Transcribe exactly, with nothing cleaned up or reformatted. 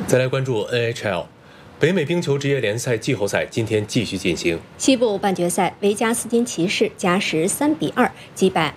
再来关注 N H L， 北美冰球职业联赛季后赛今天继续进行。 西部半决赛，维加斯汀骑士加时三比二击败